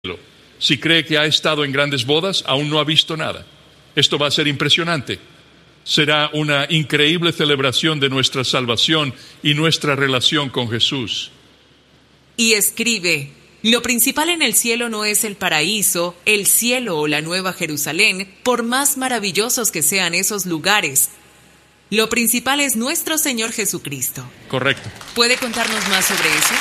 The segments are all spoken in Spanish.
Si cree que ha estado en grandes bodas, aún no ha visto nada. Esto va a ser impresionante. Será una increíble celebración de nuestra salvación y nuestra relación con Jesús. Y escribe: lo principal en el cielo no es el paraíso, el cielo o la Nueva Jerusalén, por más maravillosos que sean esos lugares. Lo principal es nuestro Señor Jesucristo. Correcto. ¿Puede contarnos más sobre eso?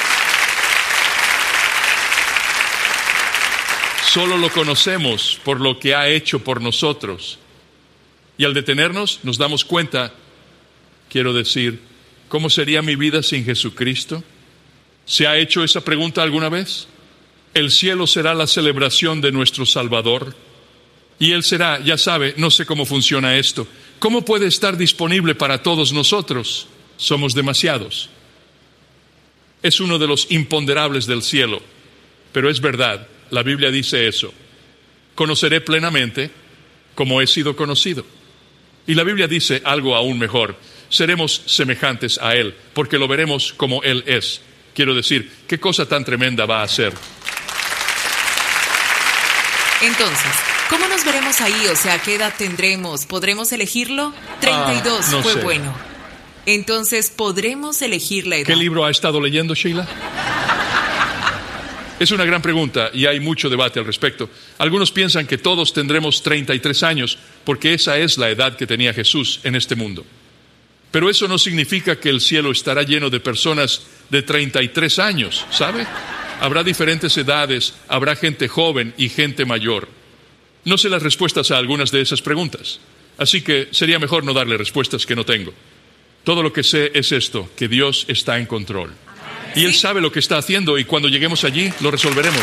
Solo lo conocemos por lo que ha hecho por nosotros. Y al detenernos nos damos cuenta, quiero decir, ¿cómo sería mi vida sin Jesucristo? ¿Se ha hecho esa pregunta alguna vez? El cielo será la celebración de nuestro Salvador. Y Él será, ya sabe, no sé cómo funciona esto. ¿Cómo puede estar disponible para todos nosotros? Somos demasiados. Es uno de los imponderables del cielo, pero es verdad. La Biblia dice eso. Conoceré plenamente como he sido conocido. Y la Biblia dice algo aún mejor. Seremos semejantes a Él, porque lo veremos como Él es. Quiero decir, ¿qué cosa tan tremenda va a hacer? Entonces, ¿cómo nos veremos ahí? O sea, ¿qué edad tendremos? ¿Podremos elegirlo? 32 no fue sé. bueno. Entonces, ¿podremos elegir la edad? ¿Qué libro ha estado leyendo, Sheila? Es una gran pregunta y hay mucho debate al respecto. Algunos piensan que todos tendremos 33 años porque esa es la edad que tenía Jesús en este mundo. Pero eso no significa que el cielo estará lleno de personas de 33 años, ¿sabe? Habrá diferentes edades, habrá gente joven y gente mayor. No sé las respuestas a algunas de esas preguntas, así que sería mejor no darle respuestas que no tengo. Todo lo que sé es esto, que Dios está en control. Y Él sabe lo que está haciendo y cuando lleguemos allí lo resolveremos.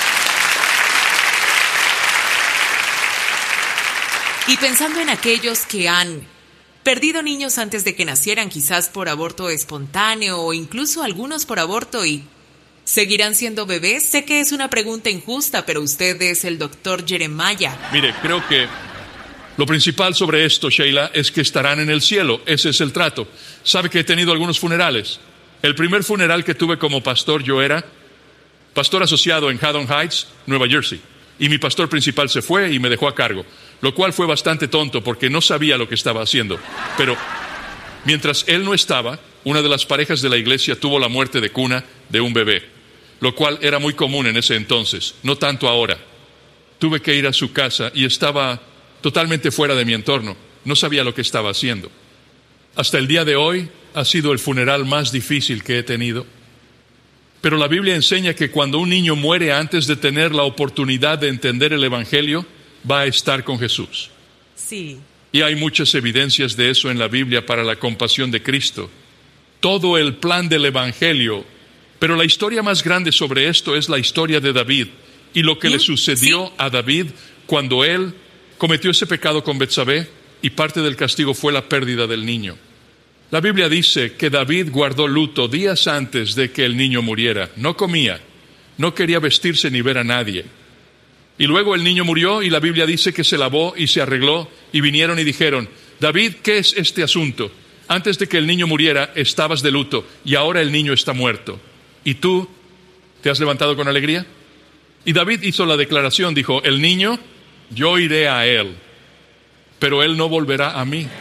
Y pensando en aquellos que han perdido niños antes de que nacieran, quizás por aborto espontáneo o incluso algunos por aborto, y ¿seguirán siendo bebés? Sé que es una pregunta injusta, pero usted es el doctor Jeremiah. Mire, creo que lo principal sobre esto, Sheila, es que estarán en el cielo. Ese es el trato. ¿Sabe que he tenido algunos funerales? El primer funeral que tuve como pastor, yo era pastor asociado en Haddon Heights, Nueva Jersey. Y mi pastor principal se fue y me dejó a cargo, lo cual fue bastante tonto porque no sabía lo que estaba haciendo. Pero mientras él no estaba, una de las parejas de la iglesia tuvo la muerte de cuna de un bebé, lo cual era muy común en ese entonces, no tanto ahora. Tuve que ir a su casa y estaba totalmente fuera de mi entorno. No sabía lo que estaba haciendo. Hasta el día de hoy ha sido el funeral más difícil que he tenido. Pero la Biblia enseña que cuando un niño muere antes de tener la oportunidad de entender el Evangelio, va a estar con Jesús. Sí. Y hay muchas evidencias de eso en la Biblia para la compasión de Cristo. Todo el plan del Evangelio. Pero la historia más grande sobre esto es la historia de David y lo que le sucedió a David cuando él cometió ese pecado con Betsabé y parte del castigo fue la pérdida del niño. La Biblia dice que David guardó luto días antes de que el niño muriera. No comía, no quería vestirse ni ver a nadie. Y luego el niño murió y la Biblia dice que se lavó y se arregló y vinieron y dijeron: David, ¿qué es este asunto? Antes de que el niño muriera estabas de luto y ahora el niño está muerto. ¿Y tú te has levantado con alegría? Y David hizo la declaración, dijo: el niño, yo iré a él, pero él no volverá a mí.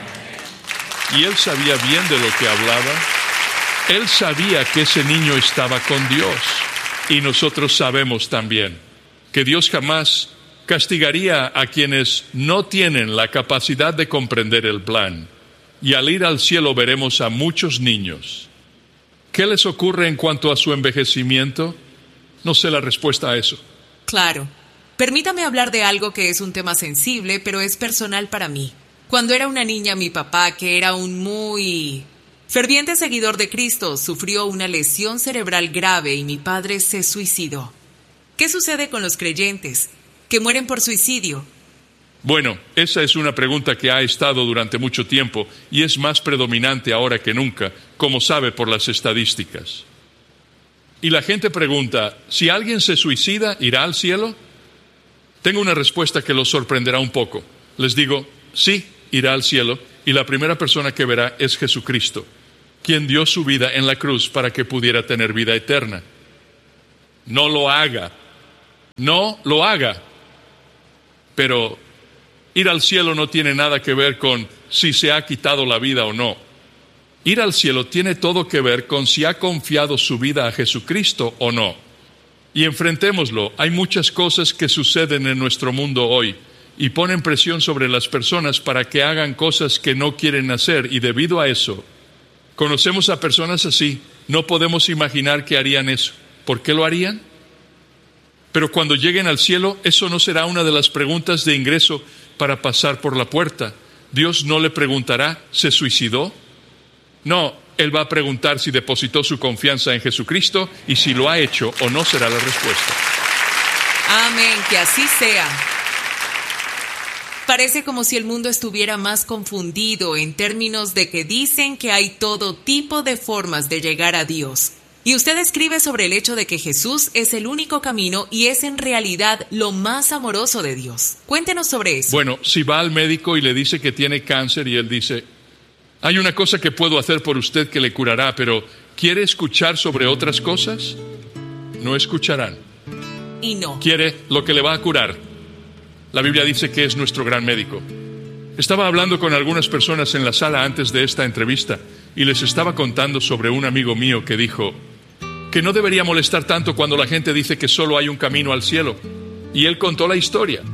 Y él sabía bien de lo que hablaba. Él sabía que ese niño estaba con Dios. Y nosotros sabemos también que Dios jamás castigaría a quienes no tienen la capacidad de comprender el plan. Y al ir al cielo veremos a muchos niños. ¿Qué les ocurre en cuanto a su envejecimiento? No sé la respuesta a eso. Claro. Permítame hablar de algo que es un tema sensible, pero es personal para mí. Cuando era una niña, mi papá, que era un muy ferviente seguidor de Cristo, sufrió una lesión cerebral grave y mi padre se suicidó. ¿Qué sucede con los creyentes que mueren por suicidio? Bueno, esa es una pregunta que ha estado durante mucho tiempo y es más predominante ahora que nunca, como sabe por las estadísticas. Y la gente pregunta, ¿si alguien se suicida, irá al cielo? Tengo una respuesta que los sorprenderá un poco. Les digo, sí, irá al cielo, y la primera persona que verá es Jesucristo, quien dio su vida en la cruz para que pudiera tener vida eterna. No lo haga. no lo haga. Pero ir al cielo no tiene nada que ver con si se ha quitado la vida o no. Ir al cielo tiene todo que ver con si ha confiado su vida a Jesucristo o no. Y enfrentémoslo. Hay muchas cosas que suceden en nuestro mundo hoy y ponen presión sobre las personas para que hagan cosas que no quieren hacer, y debido a eso, conocemos a personas así. No podemos imaginar que harían eso. ¿Por qué lo harían? Pero cuando lleguen al cielo, eso no será una de las preguntas de ingreso para pasar por la puerta. Dios no le preguntará, ¿se suicidó? No, Él va a preguntar si depositó su confianza en Jesucristo, y si lo ha hecho o no será la respuesta. Amén, que así sea. Parece como si el mundo estuviera más confundido en términos de que dicen que hay todo tipo de formas de llegar a Dios. Y usted escribe sobre el hecho de que Jesús es el único camino y es en realidad lo más amoroso de Dios. Cuéntenos sobre eso. Bueno, si va al médico y le dice que tiene cáncer y él dice, hay una cosa que puedo hacer por usted que le curará, pero ¿quiere escuchar sobre otras cosas? No escucharán. Y no. Quiere lo que le va a curar. La Biblia dice que es nuestro gran médico. Estaba hablando con algunas personas en la sala antes de esta entrevista y les estaba contando sobre un amigo mío que dijo que no debería molestar tanto cuando la gente dice que solo hay un camino al cielo. Y él contó la historia.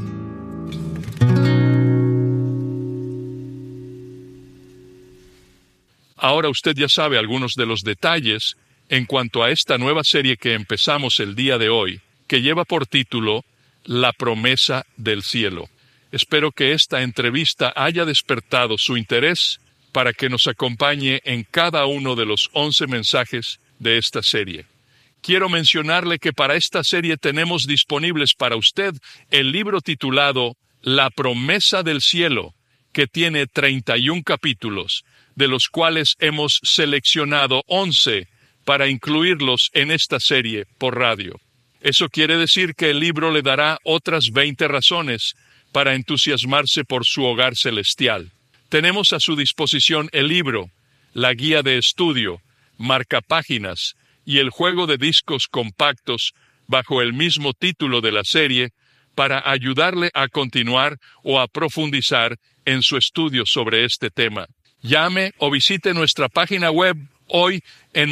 Ahora usted ya sabe algunos de los detalles en cuanto a esta nueva serie que empezamos el día de hoy, que lleva por título La promesa del cielo. Espero que esta entrevista haya despertado su interés para que nos acompañe en cada uno de los 11 mensajes de esta serie. Quiero mencionarle que para esta serie tenemos disponibles para usted el libro titulado La promesa del cielo, que tiene 31 capítulos, de los cuales hemos seleccionado 11 para incluirlos en esta serie por radio. Eso quiere decir que el libro le dará otras 20 razones para entusiasmarse por su hogar celestial. Tenemos a su disposición el libro, la guía de estudio, marcapáginas y el juego de discos compactos bajo el mismo título de la serie para ayudarle a continuar o a profundizar en su estudio sobre este tema. Llame o visite nuestra página web hoy en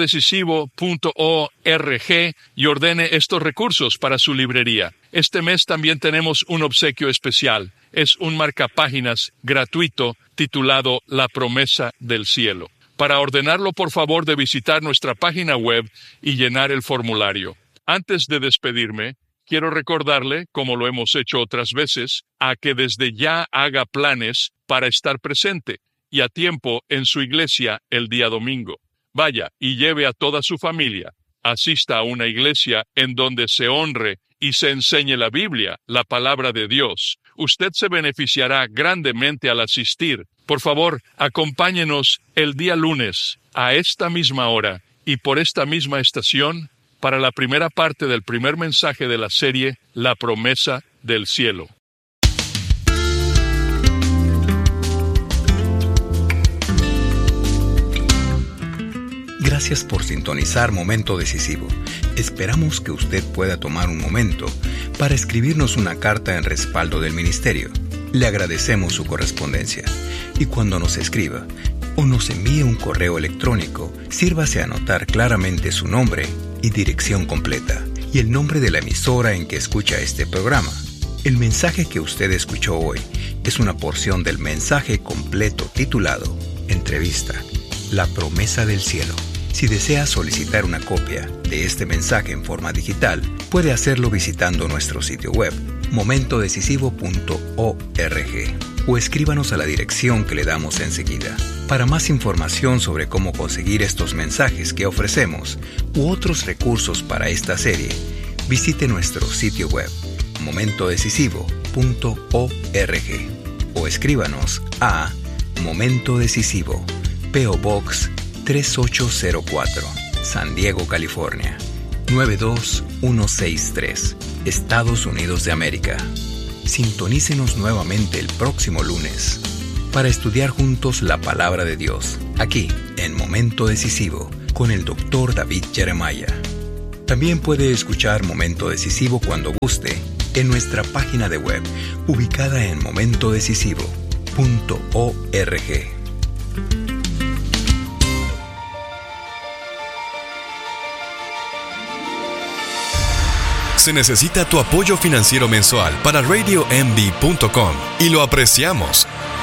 momentodecisivo.org y ordene estos recursos para su librería. Este mes también tenemos un obsequio especial. Es un marcapáginas gratuito titulado La promesa del cielo. Para ordenarlo, por favor, de visitar nuestra página web y llenar el formulario. Antes de despedirme, quiero recordarle, como lo hemos hecho otras veces, a que desde ya haga planes para estar presente y a tiempo en su iglesia el día domingo. Vaya y lleve a toda su familia. Asista a una iglesia en donde se honre y se enseñe la Biblia, la palabra de Dios. Usted se beneficiará grandemente al asistir. Por favor, acompáñenos el día lunes a esta misma hora y por esta misma estación para la primera parte del primer mensaje de la serie La promesa del cielo. Gracias por sintonizar Momento Decisivo. Esperamos que usted pueda tomar un momento para escribirnos una carta en respaldo del ministerio. Le agradecemos su correspondencia. Y cuando nos escriba o nos envíe un correo electrónico, sírvase a anotar claramente su nombre y dirección completa y el nombre de la emisora en que escucha este programa. El mensaje que usted escuchó hoy es una porción del mensaje completo titulado Entrevista, La promesa del cielo. Si desea solicitar una copia de este mensaje en forma digital, puede hacerlo visitando nuestro sitio web, momentodecisivo.org, o escríbanos a la dirección que le damos enseguida. Para más información sobre cómo conseguir estos mensajes que ofrecemos u otros recursos para esta serie, visite nuestro sitio web, momentodecisivo.org, o escríbanos a Momento Decisivo, P.O. Box 3804, San Diego, California, 92163, Estados Unidos de América. Sintonícenos nuevamente el próximo lunes para estudiar juntos la palabra de Dios, aquí en Momento Decisivo, con el Dr. David Jeremiah. También puede escuchar Momento Decisivo cuando guste en nuestra página de web, ubicada en momentodecisivo.org. Se necesita tu apoyo financiero mensual para RadioMD.com y lo apreciamos.